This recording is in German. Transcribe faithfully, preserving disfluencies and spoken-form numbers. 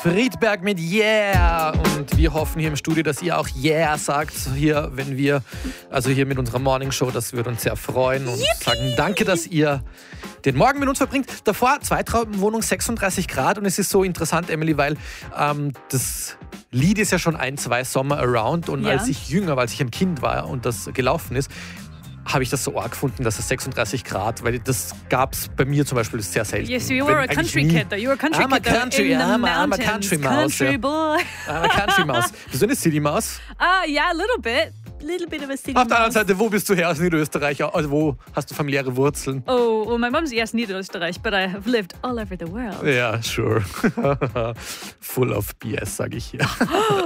Friedberg mit Yeah. Und wir hoffen hier im Studio, dass ihr auch Yeah sagt. Hier, wenn wir, also hier mit unserer Morning Show, das würde uns sehr freuen. Und Yippie. Sagen danke, dass ihr den Morgen mit uns verbringt. Davor Zweitraubenwohnung, sechsunddreißig Grad. Und es ist so interessant, Emily, weil ähm, das Lied ist ja schon ein, zwei Sommer around. Und ja. als ich jünger war, als ich ein Kind war und das gelaufen ist, habe ich das so arg gefunden, dass es sechsunddreißig Grad, weil das gab es bei mir zum Beispiel sehr selten. Yes, you were a country kid, though. You were a country I'm a kid, though, country, in the I'm a, I'm a mountains. country mouse. Country ja. boy. I'm a country mouse. Bist du eine City Maus? Ah, uh, yeah, a little bit. Little bit of a city Auf der anderen mouse. Seite, wo bist du her aus Niederösterreich? Also wo hast du familiäre Wurzeln? Oh, well, my mum's yes, Niederösterreich, but I have lived all over the world. Ja, sure. Full of B S, sage ich hier.